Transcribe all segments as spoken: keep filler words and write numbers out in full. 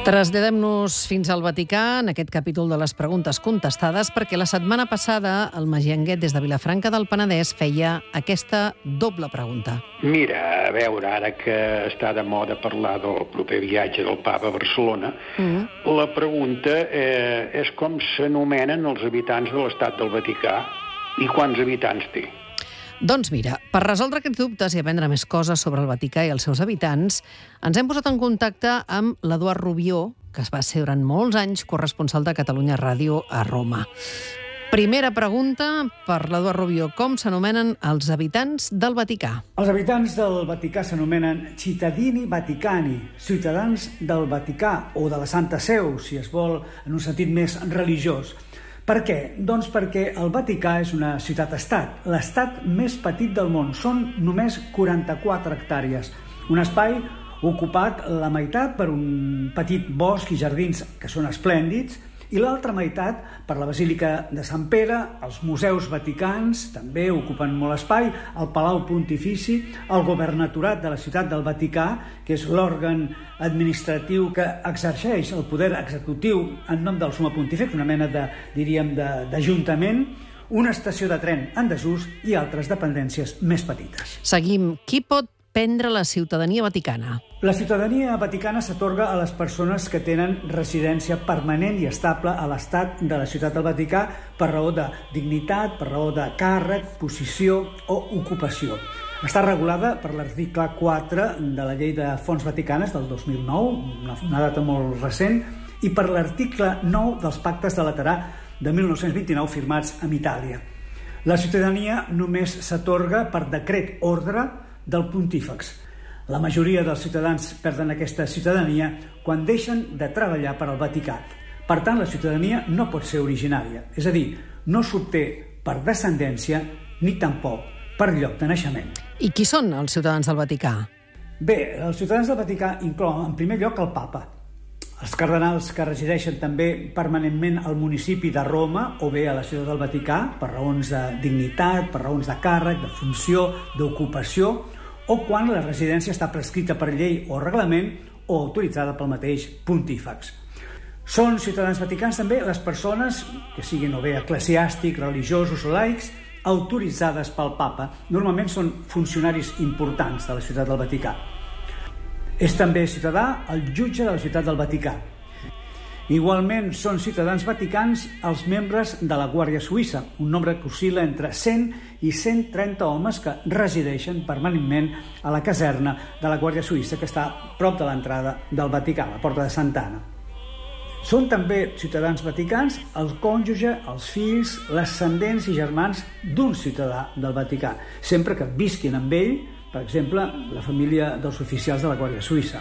Traslladem-nos fins al Vaticà en aquest capítol de les preguntes contestades perquè la setmana passada el Magí Anguet des de Vilafranca del Penedès feia aquesta doble pregunta. Mira, a veure, ara que està de moda parlar del proper viatge del Papa a Barcelona, mm-hmm. la pregunta eh, és com s'anomenen els habitants de l'estat del Vaticà i quants habitants té. Doncs mira, per resoldre aquests dubtes i aprendre més coses sobre el Vaticà i els seus habitants, ens hem posat en contacte amb l'Eduard Rubió, que es va ser durant molts anys corresponsal de Catalunya Ràdio a Roma. Primera pregunta per l'Eduard Rubió. Com s'anomenen els habitants del Vaticà? Els habitants del Vaticà s'anomenen cittadini vaticani, ciutadans del Vaticà o de la Santa Seu, si es vol, en un sentit més religiós. Per què? Doncs perquè el Vaticà és una ciutat-estat, l'estat més petit del món. Són només quaranta-quatre hectàrees. Un espai ocupat la meitat per un petit bosc i jardins que són esplèndids i l'altra meitat per la Basílica de Sant Pere, els museus vaticans també ocupen molt espai, el Palau Pontifici, el governatorat de la ciutat del Vaticà, que és l'òrgan administratiu que exerceix el poder executiu en nom del Summe Pontífex, una mena de, diríem, d'ajuntament, una estació de tren en desús i altres dependències més petites. Seguim. Qui pot prendre la ciutadania vaticana? La ciutadania vaticana s'atorga a les persones que tenen residència permanent i estable a l'estat de la ciutat del Vaticà per raó de dignitat, per raó de càrrec, posició o ocupació. Està regulada per l'article quatre de la Llei de Fonts Vaticanes del dos mil nou, una data molt recent, i per l'article nou dels Pactes de Laterà de mil nou-cents vint-i-nou firmats amb Itàlia. La ciutadania només s'atorga per decret ordre del pontífex. La majoria dels ciutadans perden aquesta ciutadania quan deixen de treballar per al Vaticà. Per tant, la ciutadania no pot ser originària, és a dir, no s'obté per descendència ni tampoc per lloc de naixement. I qui són els ciutadans del Vaticà? Bé, els ciutadans del Vaticà inclouen en primer lloc el Papa, els cardenals que resideixen també permanentment al municipi de Roma o bé a la ciutat del Vaticà per raons de dignitat, per raons de càrrec, de funció, d'ocupació, o quan la residència està prescrita per llei o reglament o autoritzada pel mateix pontífex. Són ciutadans vaticans també les persones, que siguin o bé eclesiàstics, religiosos o laics, autoritzades pel Papa. Normalment són funcionaris importants de la ciutat del Vaticà. És també ciutadà el jutge de la ciutat del Vaticà. Igualment són ciutadans vaticans els membres de la Guàrdia Suïssa, un nombre que oscil·la entre cent i cent trenta homes que resideixen permanentment a la caserna de la Guàrdia Suïssa, que està prop de l'entrada del Vaticà, la Porta de Santa Anna. Són també ciutadans vaticans el cònjuge, els fills, ascendents i germans d'un ciutadà del Vaticà, sempre que visquin amb ell, per exemple, la família dels oficials de la Guàrdia Suïssa.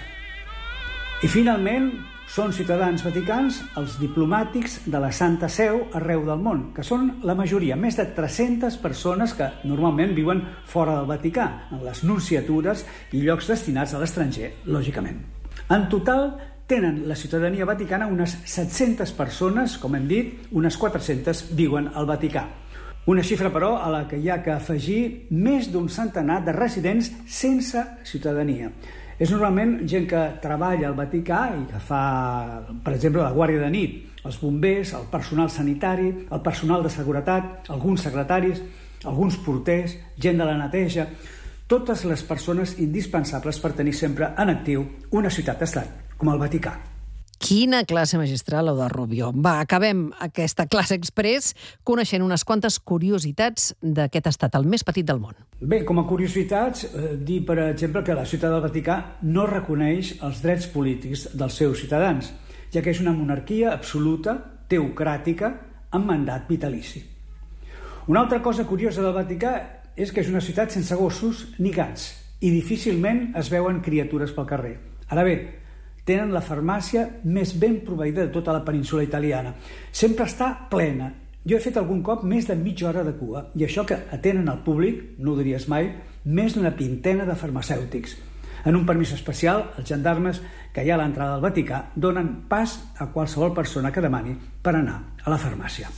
I finalment, són ciutadans vaticans els diplomàtics de la Santa Seu arreu del món, que són la majoria, més de tres-centes persones que normalment viuen fora del Vaticà, en les nunciatures i llocs destinats a l'estranger, lògicament. En total, tenen la ciutadania vaticana unes set-centes persones, com hem dit, unes quatre-centes viuen al Vaticà. Una xifra, però, a la que hi ha que afegir més d'un centenar de residents sense ciutadania. És normalment gent que treballa al Vaticà i que fa, per exemple, la guàrdia de nit, els bombers, el personal sanitari, el personal de seguretat, alguns secretaris, alguns porters, gent de la neteja, totes les persones indispensables per tenir sempre en actiu una ciutat-estat, com el Vaticà. Quina classe magistral, Eduard Rubió. Va, acabem aquesta classe express coneixent unes quantes curiositats d'aquest estat, el més petit del món. Bé, com a curiositats, eh, dir, per exemple, que la ciutat del Vaticà no reconeix els drets polítics dels seus ciutadans, ja que és una monarquia absoluta, teocràtica, amb mandat vitalici. Una altra cosa curiosa del Vaticà és que és una ciutat sense gossos ni gats i difícilment es veuen criatures pel carrer. Ara bé, tenen la farmàcia més ben proveïda de tota la península italiana. Sempre està plena. Jo he fet algun cop més de mitja hora de cua, i això que atenen al públic, no ho diries mai, més d'una vintena de farmacèutics. En un permís especial, els gendarmes que hi ha a l'entrada del Vaticà donen pas a qualsevol persona que demani per anar a la farmàcia.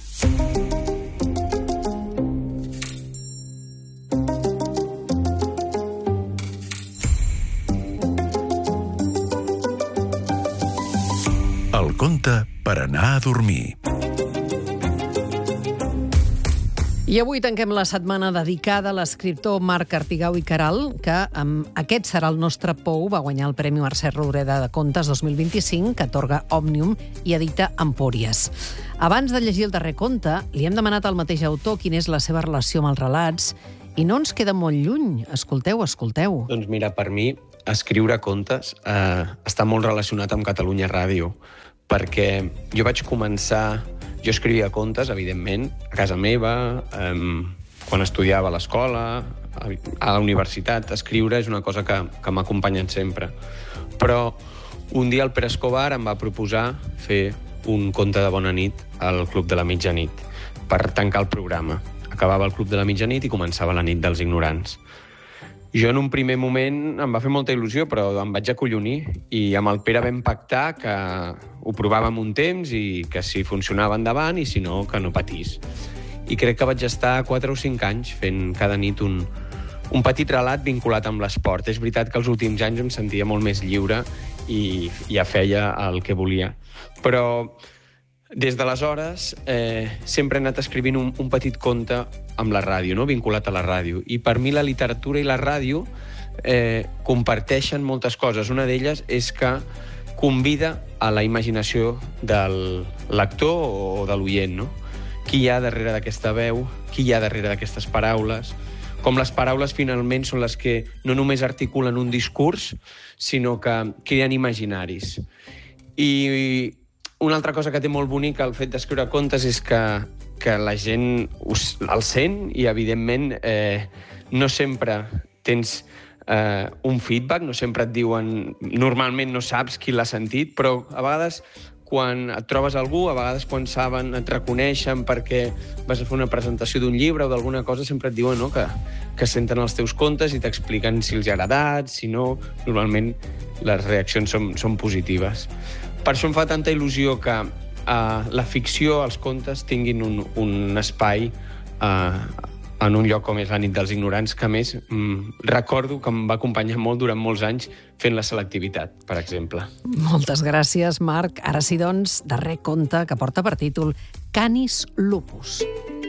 El conte per anar a dormir. I avui tanquem la setmana dedicada a l'escriptor Marc Artigau i Queralt, que amb aquest serà el nostre pou, va guanyar el Premi Mercè Rodoreda de Contes dos mil vint-i-cinc, que atorga Òmnium i edita Empúries. Abans de llegir el darrer conte, li hem demanat al mateix autor quina és la seva relació amb els relats, i no ens queda molt lluny. Escolteu, escolteu. Doncs mira, per mi, escriure contes eh, està molt relacionat amb Catalunya Ràdio, perquè jo vaig començar... Jo escrivia contes, evidentment, a casa meva, eh, quan estudiava a l'escola, a la universitat. Escriure és una cosa que, que m'ha acompanyat sempre. Però un dia el Pere Escobar em va proposar fer un conte de bona nit al Club de la Mitjanit per tancar el programa. Acabava el Club de la Mitjanit i començava la nit dels ignorants. Jo en un primer moment em va fer molta il·lusió, però em vaig acollonir i amb el Pere vam pactar que ho provàvem un temps i que si funcionava endavant i si no, que no patís. I crec que vaig estar quatre o cinc anys fent cada nit un, un petit relat vinculat amb l'esport. És veritat que els últims anys em sentia molt més lliure i ja feia el que volia. Però des d'aleshores eh, sempre he anat escrivint un, un petit conte amb la ràdio, no? Vinculat a la ràdio. I per mi la literatura i la ràdio eh, comparteixen moltes coses. Una d'elles és que convida a la imaginació del lector o de l'oient, no? Qui hi ha darrere d'aquesta veu, qui hi ha darrere d'aquestes paraules, com les paraules finalment són les que no només articulen un discurs, sinó que creen imaginaris. I una altra cosa que té molt bonica el fet d'escriure contes és que, que la gent us, el sent i, evidentment, eh, no sempre tens eh, un feedback, no sempre et diuen... Normalment no saps qui l'ha sentit, però a vegades quan et trobes algú, a vegades quan saben, et reconeixen perquè vas a fer una presentació d'un llibre o d'alguna cosa, sempre et diuen, no?, que, que senten els teus contes i t'expliquen si els ha agradat, si no. Normalment les reaccions són, són positives. Per això em fa tanta il·lusió que uh, la ficció, els contes, tinguin un, un espai uh, en un lloc com és la nit dels ignorants, que a més mm, recordo que em va acompanyar molt durant molts anys fent la selectivitat, per exemple. Moltes gràcies, Marc. Ara sí, doncs, darrer conte que porta per títol Canis Lupus.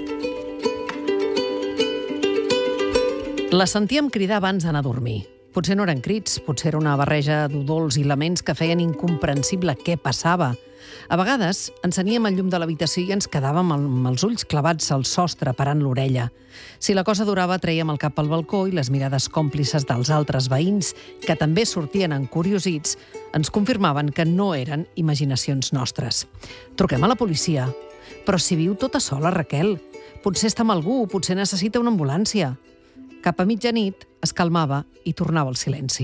La sentíem cridar abans d'anar a dormir. Potser no eren crits, potser era una barreja d'udols i laments que feien incomprensible què passava. A vegades enceníem el llum de l'habitació i ens quedàvem amb els ulls clavats al sostre parant l'orella. Si la cosa durava, trèiem el cap al balcó i les mirades còmplices dels altres veïns, que també sortien encuriosits, ens confirmaven que no eren imaginacions nostres. Truquem a la policia. Però si viu tota sola, Raquel. Potser està amb algú, potser necessita una ambulància. Cap a mitjanit es calmava i tornava al silenci.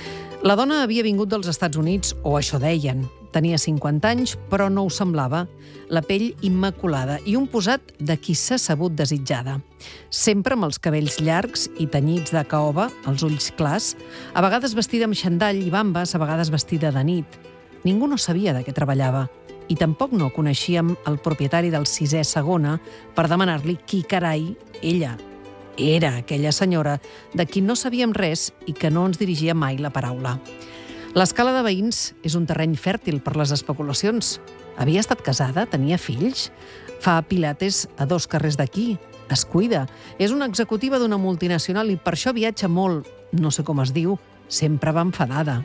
La dona havia vingut dels Estats Units, o això deien. Tenia cinquanta anys, però no ho semblava. La pell immaculada i un posat de qui s'ha sabut desitjada. Sempre amb els cabells llargs i tenyits de caoba, els ulls clars, a vegades vestida amb xandall i bambes, a vegades vestida de nit. Ningú no sabia de què treballava i tampoc no coneixíem el propietari del sisè segona per demanar-li qui carai ella era aquella senyora de qui no sabíem res i que no ens dirigia mai la paraula. L'escala de veïns és un terreny fèrtil per les especulacions. Havia estat casada? Tenia fills? Fa pilates a dos carrers d'aquí? Es cuida? És una executiva d'una multinacional i per això viatja molt. No sé com es diu, sempre va enfadada.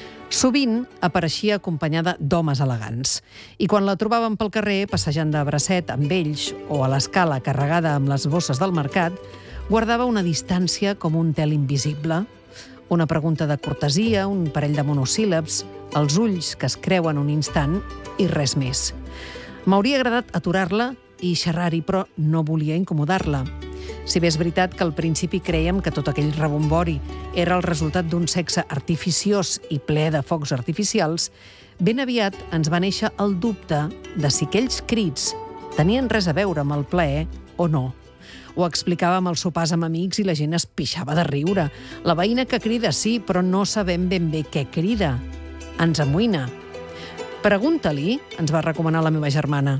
Sovint apareixia acompanyada d'homes elegants. I quan la trobàvem pel carrer, passejant de bracet amb ells o a l'escala carregada amb les bosses del mercat, guardava una distància com un tel invisible. Una pregunta de cortesia, un parell de monosíl·labs, els ulls que es creuen un instant i res més. M'hauria agradat aturar-la i xerrar-hi, però no volia incomodar-la. Si bé és veritat que al principi crèiem que tot aquell rebombori era el resultat d'un sexe artificiós i ple de focs artificials, ben aviat ens va néixer el dubte de si aquells crits tenien res a veure amb el plaer o no. Ho explicàvem als sopars amb amics i la gent es pixava de riure. La veïna que crida sí, però no sabem ben bé què crida. Ens amoïna. Pregunta-li, ens va recomanar la meva germana.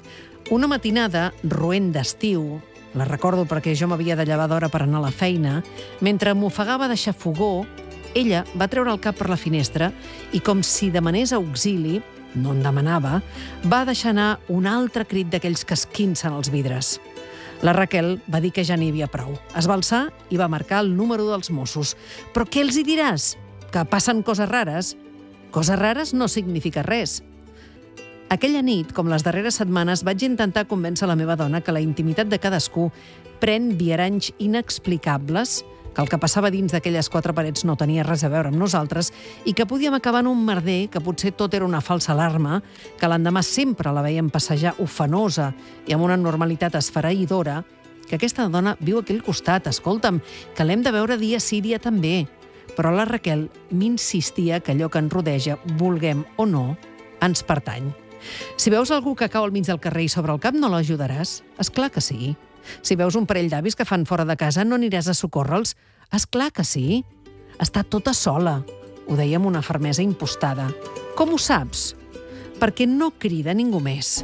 Una matinada, roent d'estiu, la recordo perquè jo m'havia de llevar d'hora per anar a la feina, mentre m'ofegava de xafogó, ella va treure el cap per la finestra i, com si demanés auxili, no en demanava, va deixar anar un altre crit d'aquells que esquincen els vidres. La Raquel va dir que ja n'hi havia prou. Es va alçar i va marcar el número dels Mossos. Però què els hi diràs? Que passen coses rares? Coses rares no significa res. Aquella nit, com les darreres setmanes, vaig intentar convèncer la meva dona que la intimitat de cadascú pren viaranys inexplicables, que el que passava dins d'aquelles quatre parets no tenia res a veure amb nosaltres i que podíem acabar en un merder, que potser tot era una falsa alarma, que l'endemà sempre la veiem passejar ofenosa i amb una normalitat esfereïdora, que aquesta dona viu a aquell costat, escolta'm, que l'hem de veure dia sí, dia també. Però la Raquel m'insistia que allò que ens rodeja, vulguem o no, ens pertany. Si veus algú que cau al mig del carrer i sobre el cap, no l'ajudaràs? És clar que sí. Si veus un parell d'avis que fan fora de casa, no aniràs a socórrer-los? És clar que sí. Està tota sola. Ho deia amb una fermesa impostada. Com ho saps? Perquè no crida ningú més.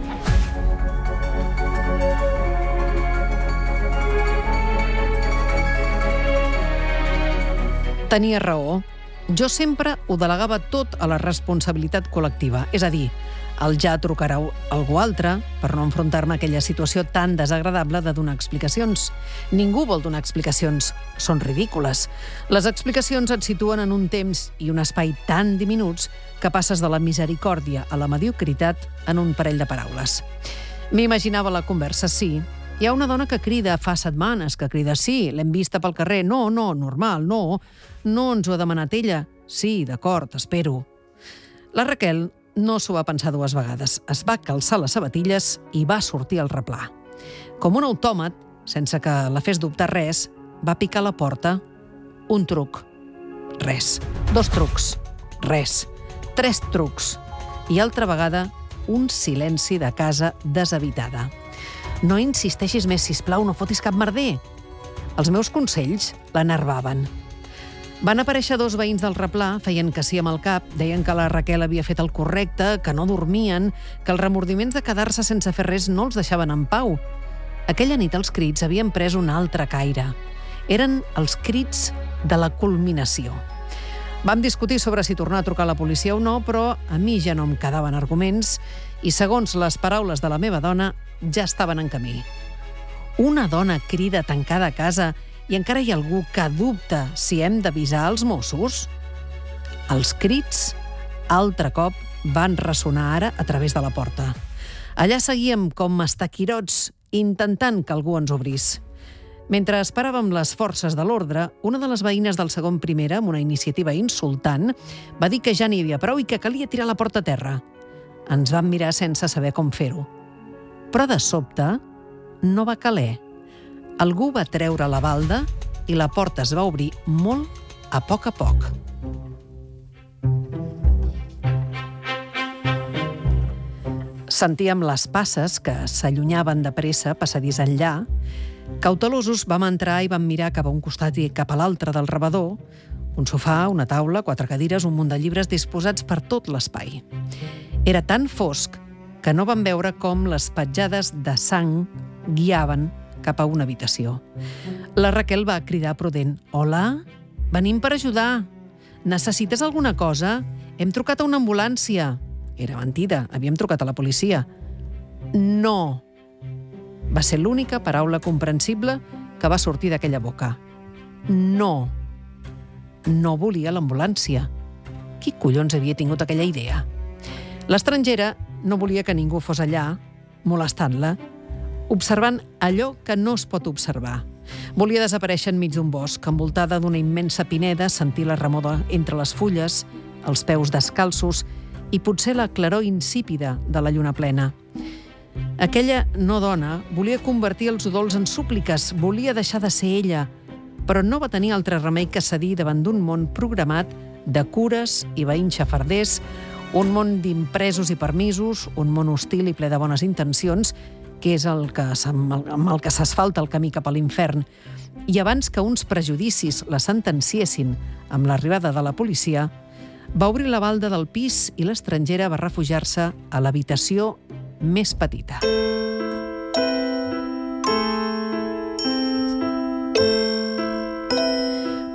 Tenia raó. Jo sempre ho delegava tot a la responsabilitat col·lectiva. És a dir, el ja trucarà algú altre per no enfrontar-me a aquella situació tan desagradable de donar explicacions. Ningú vol donar explicacions. Són ridícules. Les explicacions et situen en un temps i un espai tan diminuts que passes de la misericòrdia a la mediocritat en un parell de paraules. M'imaginava la conversa, sí. Hi ha una dona que crida fa setmanes, que crida sí, l'hem vista pel carrer, no, no, normal, no, no ens ho ha demanat ella. Sí, d'acord, espero. La Raquel no s'ho va pensar dues vegades. Es va calçar les sabatilles i va sortir al replà. Com un autòmat, sense que la fes dubtar res, va picar a la porta. Un truc. Res. Dos trucs. Res. Tres trucs. I altra vegada, un silenci de casa deshabitada. No insisteixis més, sisplau, no fotis cap merder. Els meus consells l'enervaven. Van aparèixer dos veïns del replà, feien que sí amb el cap, deien que la Raquel havia fet el correcte, que no dormien, que els remordiments de quedar-se sense fer res no els deixaven en pau. Aquella nit els crits havien pres un altre caire. Eren els crits de la culminació. Vam discutir sobre si tornar a trucar a la policia o no, però a mi ja no em quedaven arguments i, segons les paraules de la meva dona, ja estaven en camí. Una dona crida tancada a casa i encara hi ha algú que dubta si hem d'avisar els Mossos? Els crits, altre cop, van ressonar ara a través de la porta. Allà seguíem com estaquirots, intentant que algú ens obrís. Mentre esperàvem les forces de l'ordre, una de les veïnes del segon primera, amb una iniciativa insultant, va dir que ja n'hi havia prou i que calia tirar la porta a terra. Ens vam mirar sense saber com fer-ho. Però de sobte no va caler. Algú va treure la balda i la porta es va obrir molt a poc a poc. Sentíem les passes que s'allunyaven de pressa passadís enllà. Cautelosos vam entrar i vam mirar cap a un costat i cap a l'altre del rebedor. Un sofà, una taula, quatre cadires, un munt de llibres disposats per tot l'espai. Era tan fosc que no vam veure com les petjades de sang guiaven cap a una habitació. La Raquel va cridar prudent. Hola? Venim per ajudar. Necessites alguna cosa? Hem trucat a una ambulància. Era mentida, havíem trucat a la policia. No. Va ser l'única paraula comprensible que va sortir d'aquella boca. No. No volia l'ambulància. Qui collons havia tingut aquella idea? L'estrangera no volia que ningú fos allà, molestant-la, observant allò que no es pot observar. Volia desaparèixer enmig d'un bosc, envoltada d'una immensa pineda, sentir la remoda entre les fulles, els peus descalços i potser la claror insípida de la lluna plena. Aquella no dona volia convertir els udols en súpliques, volia deixar de ser ella, però no va tenir altre remei que cedir davant d'un món programat de cures i veïns xafarders, un món d'impresos i permisos, un món hostil i ple de bones intencions, que és el que, amb el que s'asfalta el camí cap a l'infern. I abans que uns prejudicis la sentenciessin amb l'arribada de la policia, va obrir la balda del pis i l'estrangera va refugiar-se a l'habitació més petita.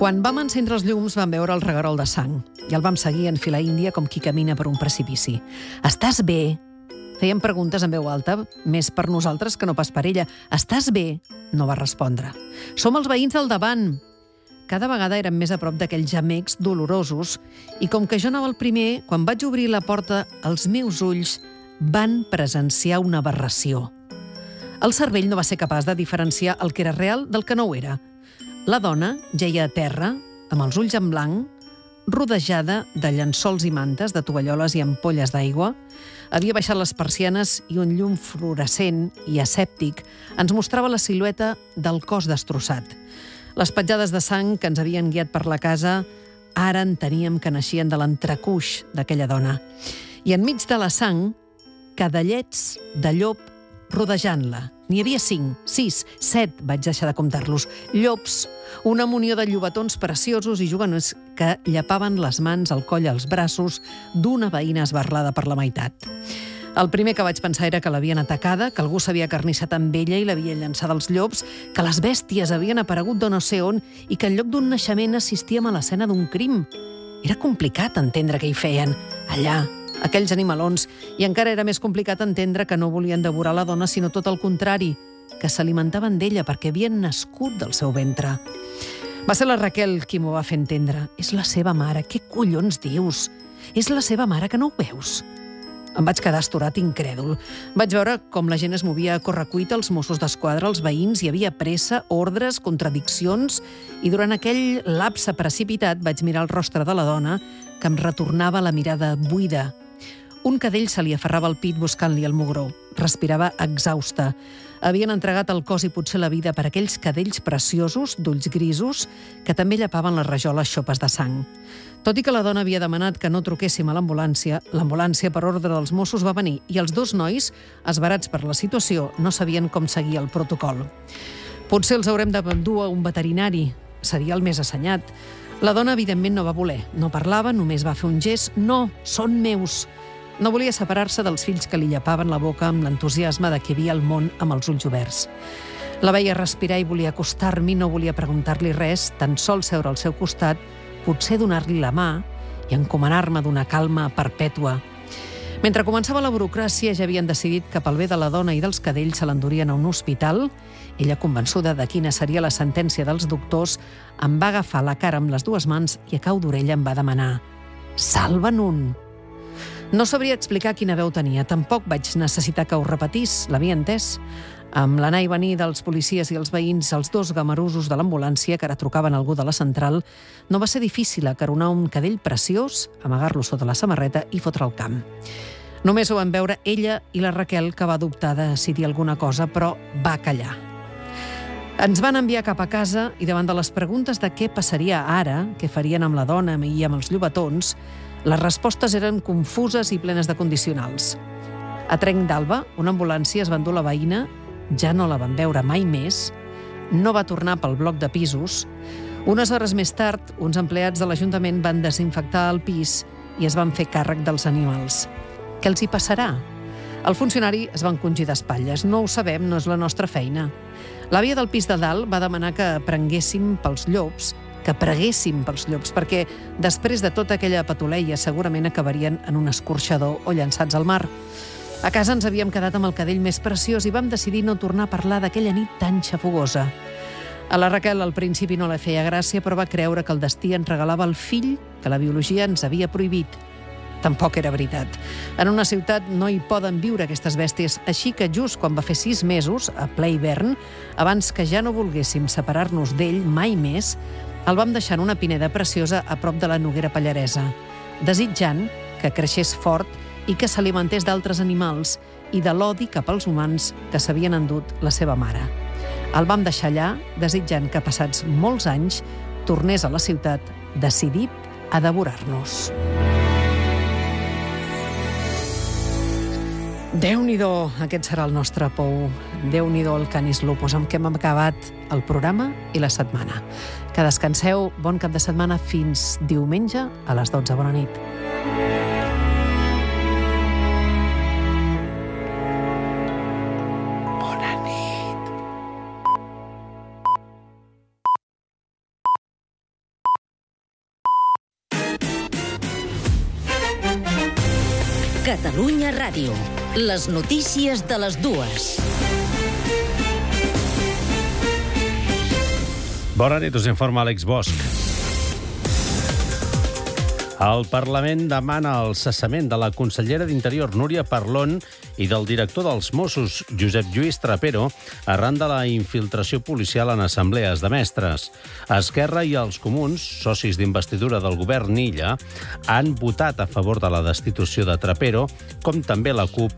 Quan vam encendre els llums vam veure el reguerol de sang i el vam seguir en fila índia com qui camina per un precipici. Estàs bé? Fèiem preguntes en veu alta, més per nosaltres que no pas per ella. Estàs bé? No va respondre. Som els veïns del davant. Cada vegada érem més a prop d'aquells gemecs dolorosos i com que jo anava el primer, quan vaig obrir la porta, els meus ulls van presenciar una aberració. El cervell no va ser capaç de diferenciar el que era real del que no ho era. La dona jeia a terra, amb els ulls en blanc, rodejada de llençols i mantes, de tovalloles i ampolles d'aigua. Havia baixat les persianes i un llum fluorescent i asèptic ens mostrava la silueta del cos destrossat. Les petjades de sang que ens havien guiat per la casa ara enteníem que naixien de l'entrecuix d'aquella dona. I enmig de la sang, cadellets de llop rodejant-la. N'hi havia cinc, sis, set, vaig deixar de comptar-los. Llops, una munió de llobatons preciosos i jugadors que llapaven les mans, el coll, els braços d'una veïna esbarlada per la meitat. El primer que vaig pensar era que l'havien atacada, que algú s'havia carnissat amb ella i l'havia llançat als llops, que les bèsties havien aparegut de no sé on i que en lloc d'un naixement assistíem a l'escena d'un crim. Era complicat entendre què hi feien, allà, aquells animalons, i encara era més complicat entendre que no volien devorar la dona, sinó tot el contrari, que s'alimentaven d'ella perquè havien nascut del seu ventre. Va ser la Raquel qui m'ho va fer entendre. És la seva mare, què collons dius? És la seva mare, que no ho veus? Em vaig quedar astorat incrèdul. Vaig veure com la gent es movia a correcuita, els Mossos d'Esquadra, els veïns, hi havia pressa, ordres, contradiccions, i durant aquell lapse precipitat vaig mirar el rostre de la dona, que em retornava la mirada buida. Un cadell se li aferrava al pit buscant-li el mugró. Respirava exhausta. Havien entregat el cos i potser la vida per aquells cadells preciosos, d'ulls grisos, que també llapaven les rajoles xopes de sang. Tot i que la dona havia demanat que no truquéssim a l'ambulància, l'ambulància per ordre dels Mossos va venir i els dos nois, esverats per la situació, no sabien com seguir el protocol. Potser els haurem d'endur a un veterinari. Seria el més assenyat. La dona, evidentment, no va voler. No parlava, només va fer un gest. No, són meus. No volia separar-se dels fills que li llapaven la boca amb l'entusiasme de que havia el món amb els ulls oberts. La veia respirar i volia acostar-m'hi, no volia preguntar-li res, tan sols seure al seu costat, potser donar-li la mà i encomanar-me d'una calma perpètua. Mentre començava la burocràcia, ja havien decidit que pel bé de la dona i dels cadells se l'endurien a un hospital. Ella, convençuda de quina seria la sentència dels doctors, em va agafar la cara amb les dues mans i a cau d'orella em va demanar: «Salva'n un!» No sabria explicar quina veu tenia. Tampoc vaig necessitar que ho repetís, l'havia entès. Amb l'anar i venir dels policies i els veïns, els dos gamerusos de l'ambulància, que ara trucaven algú de la central, no va ser difícil acaronar un cadell preciós, amagar-lo sota la samarreta i fotre al camp. Només ho van veure ella i la Raquel, que va dubtar de decidir alguna cosa, però va callar. Ens van enviar cap a casa i davant de les preguntes de què passaria ara, què farien amb la dona i amb els llobatons, les respostes eren confuses i plenes de condicionals. A Trenc d'Alba, una ambulància es va endur la veïna, ja no la van veure mai més, no va tornar pel bloc de pisos. Unes hores més tard, uns empleats de l'Ajuntament van desinfectar el pis i es van fer càrrec dels animals. Què els hi passarà? El funcionari es va encongir d'espatlles. No ho sabem, no és la nostra feina. L'àvia del pis de dalt va demanar que prenguéssim pels llops, que preguéssim pels llops, perquè després de tota aquella patuleia segurament acabarien en un escorxador o llançats al mar. A casa ens havíem quedat amb el cadell més preciós i vam decidir no tornar a parlar d'aquella nit tan xafogosa. A la Raquel al principi no la feia gràcia, però va creure que el destí ens regalava el fill que la biologia ens havia prohibit. Tampoc era veritat. En una ciutat no hi poden viure aquestes bèsties, així que just quan va fer sis mesos, a ple hivern, abans que ja no volguéssim separar-nos d'ell mai més, el vam deixar en una pineda preciosa a prop de la Noguera Pallaresa, desitjant que creixés fort i que s'alimentés d'altres animals i de l'odi cap als humans que s'havien endut la seva mare. El vam deixar allà, desitjant que passats molts anys tornés a la ciutat decidit a devorar-nos. Déu-n'hi-do, aquest serà el nostre pou. Déu-n'hi-do el Canis Lupus, amb què hem acabat el programa i la setmana. Que descanseu, bon cap de setmana, fins diumenge a les dotze. Bona nit. Catalunya Ràdio. Les notícies de les dues. Bona nit, us informa Àlex Bosch. El Parlament demana el cessament de la consellera d'Interior, Núria Parlon, i del director dels Mossos, Josep Lluís Trapero, arran de la infiltració policial en assemblees de mestres. Esquerra i els Comuns, socis d'investidura del govern Illa, han votat a favor de la destitució de Trapero, com també la CUP